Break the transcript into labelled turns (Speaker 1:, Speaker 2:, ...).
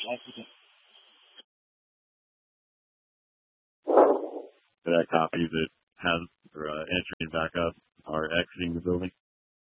Speaker 1: that copy that has or entering back up or exiting the building.